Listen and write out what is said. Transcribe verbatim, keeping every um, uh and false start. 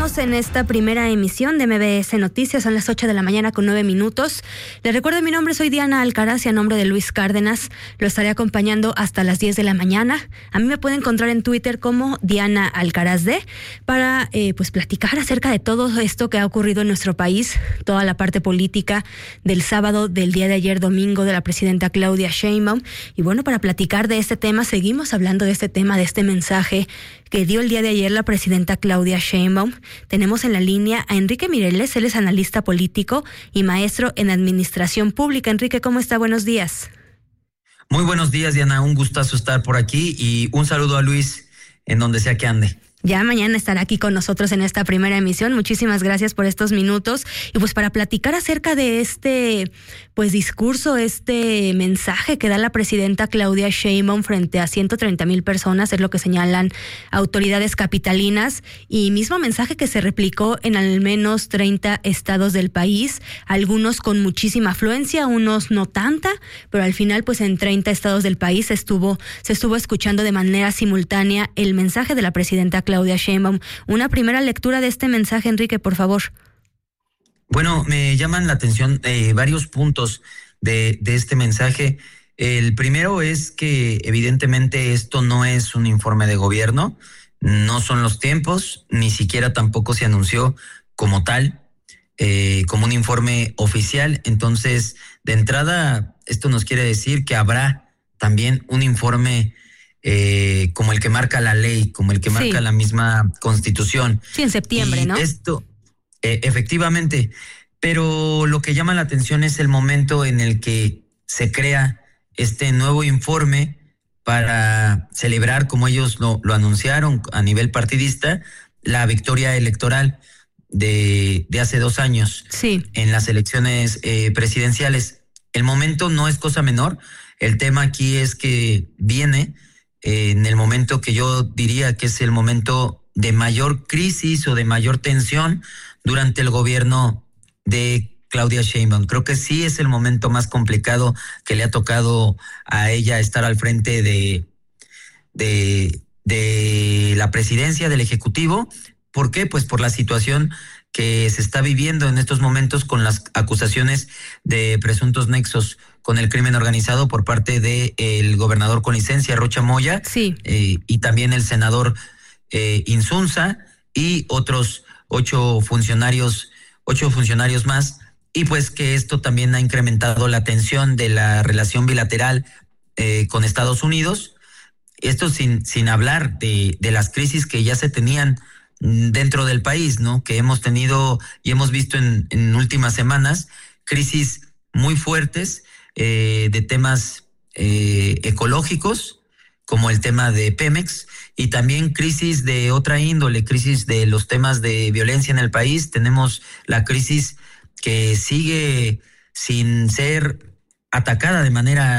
Continuamos en esta primera emisión de M B S Noticias. Son las ocho de la mañana con nueve minutos. Les recuerdo, mi nombre, soy Diana Alcaraz y a nombre de Luis Cárdenas lo estaré acompañando hasta las diez de la mañana. A mí me pueden encontrar en Twitter como Diana Alcaraz D para eh, pues platicar acerca de todo esto que ha ocurrido en nuestro país, toda la parte política del sábado, del día de ayer domingo, de la presidenta Claudia Sheinbaum. Y bueno, para platicar de este tema, seguimos hablando de este tema, de este mensaje que dio el día de ayer la presidenta Claudia Sheinbaum. Tenemos en la línea a Enrique Mireles, él es analista político y maestro en administración pública. Enrique, ¿cómo está? Buenos días. Muy buenos días, Diana, un gustazo estar por aquí y un saludo a Luis en donde sea que ande. Ya mañana estará aquí con nosotros en esta primera emisión. Muchísimas gracias por estos minutos. Y pues para platicar acerca de este pues discurso, este mensaje que da la presidenta Claudia Sheinbaum frente a ciento treinta mil personas, es lo que señalan autoridades capitalinas, y mismo mensaje que se replicó en al menos treinta estados del país, algunos con muchísima afluencia, unos no tanta, pero al final pues en treinta estados del país se estuvo, se estuvo escuchando de manera simultánea el mensaje de la presidenta Claudia Sheinbaum. Una primera lectura de este mensaje, Enrique, por favor. Bueno, me llaman la atención eh, varios puntos de, de este mensaje. El primero es que evidentemente esto no es un informe de gobierno, no son los tiempos, ni siquiera tampoco se anunció como tal, eh, como un informe oficial. Entonces, de entrada, esto nos quiere decir que habrá también un informe Eh, como el que marca la ley, como el que marca sí. la misma Constitución. Sí, en septiembre, y ¿no? Esto, eh, efectivamente, pero lo que llama la atención es el momento en el que se crea este nuevo informe para celebrar, como ellos lo, lo anunciaron a nivel partidista, la victoria electoral de, de hace dos años sí. en las elecciones eh, presidenciales. El momento no es cosa menor. El tema aquí es que viene Eh, en el momento que yo diría que es el momento de mayor crisis o de mayor tensión durante el gobierno de Claudia Sheinbaum. Creo que sí es el momento más complicado que le ha tocado a ella estar al frente de, de, de la presidencia del Ejecutivo. ¿Por qué? Pues por la situación que se está viviendo en estos momentos con las acusaciones de presuntos nexos con el crimen organizado por parte de el gobernador con licencia, Rocha Moya, sí. eh, y también el senador eh, Insunza y otros ocho funcionarios, ocho funcionarios más, y pues que esto también ha incrementado la tensión de la relación bilateral eh, con Estados Unidos. Esto sin, sin hablar de, de las crisis que ya se tenían dentro del país, ¿no? Que hemos tenido y hemos visto en, en últimas semanas crisis muy fuertes eh, de temas eh, ecológicos, como el tema de Pemex, y también crisis de otra índole, crisis de los temas de violencia en el país. Tenemos la crisis que sigue sin ser atacada de manera